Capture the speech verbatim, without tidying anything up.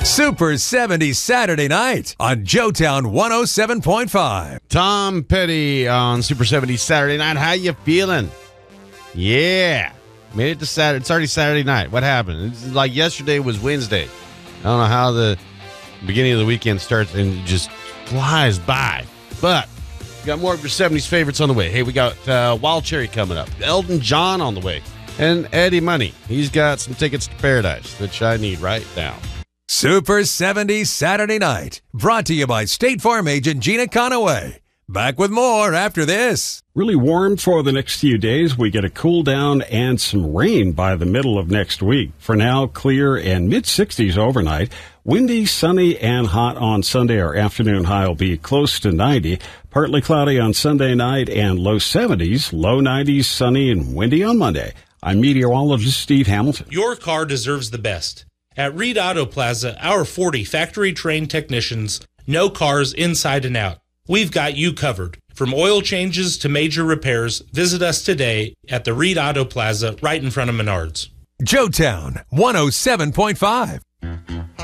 Super seventies Saturday night on Joetown one oh seven point five. Tom Petty on Super seventies Saturday night. How you feeling? Yeah. Made it to Saturday. It's already Saturday night. What happened? It's like yesterday was Wednesday. I don't know how the beginning of the weekend starts and it just flies by. But we got more of your seventies favorites on the way. Hey, we got uh, Wild Cherry coming up. Elton John on the way. And Eddie Money. He's got some tickets to paradise, which I need right now. Super seventies Saturday night. Brought to you by State Farm agent Gina Conaway. Back with more after this. Really warm for the next few days. We get a cool down and some rain by the middle of next week. For now, clear and mid sixties overnight. Windy, sunny, and hot on Sunday. Our afternoon high will be close to ninety. Partly cloudy on Sunday night and low seventies. Low nineties, sunny and windy on Monday. I'm meteorologist Steve Hamilton. Your car deserves the best. At Reed Auto Plaza, our forty factory-trained technicians know cars inside and out. We've got you covered. From oil changes to major repairs, visit us today at the Reed Auto Plaza right in front of Menards. Joetown one oh seven point five.